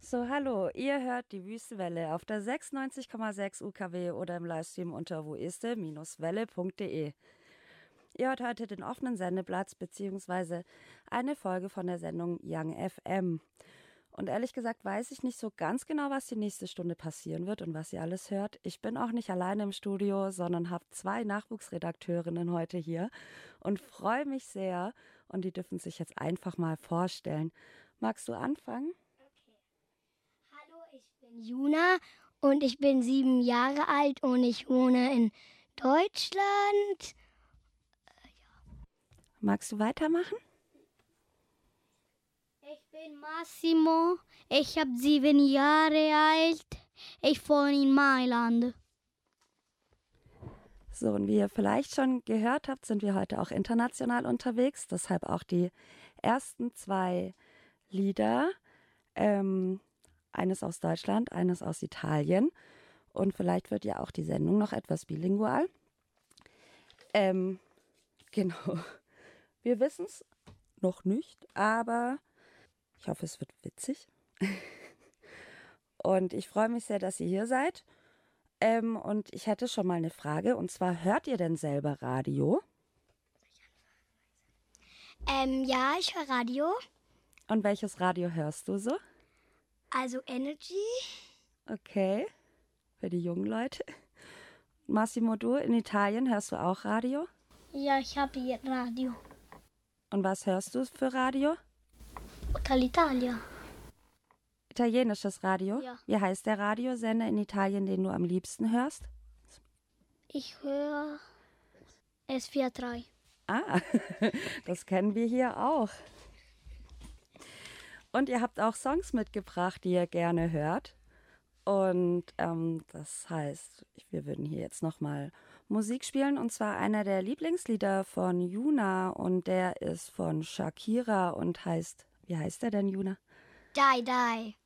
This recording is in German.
So, hallo, ihr hört die Wüstewelle auf der 96,6 UKW oder im Livestream unter woiste-welle.de. Ihr hört heute den offenen Sendeplatz bzw. eine Folge von der Sendung Young FM. Und ehrlich gesagt weiß ich nicht so ganz genau, was die nächste Stunde passieren wird und was ihr alles hört. Ich bin auch nicht alleine im Studio, sondern habe 2 Nachwuchsredakteurinnen heute hier und freue mich sehr. Und die dürfen sich jetzt einfach mal vorstellen. Magst du anfangen? Hallo, ich bin Juna und ich bin 7 Jahre alt und ich wohne in Deutschland. Magst du weitermachen? Ich bin Massimo, ich habe 7 Jahre alt, ich wohne in Mailand. So, und wie ihr vielleicht schon gehört habt, sind wir heute auch international unterwegs. Deshalb auch die ersten 2 Lieder. Eines aus Deutschland, eines aus Italien. Und vielleicht wird ja auch die Sendung noch etwas bilingual. Genau. Wir wissen es noch nicht, aber ich hoffe, es wird witzig. Und ich freue mich sehr, dass ihr hier seid. Und ich hätte schon mal eine Frage. Und zwar, hört ihr denn selber Radio? Ja, ich höre Radio, Und welches Radio hörst du so? also Energy. Okay, für die jungen Leute. Massimo, du in Italien hörst du auch Radio? Ja, ich habe hier Radio. Und was hörst du für Radio? Dall'Italia. Italienisches Radio? Ja. Wie heißt der Radiosender in Italien, den du am liebsten hörst? Ich höre S43. Ah, das kennen wir hier auch. Und ihr habt auch Songs mitgebracht, die ihr gerne hört. Und das heißt, wir würden hier jetzt nochmal Musik spielen. Und zwar einer der Lieblingslieder von Juna. Und der ist von Shakira und heißt, wie heißt der denn, Juna? Die, die.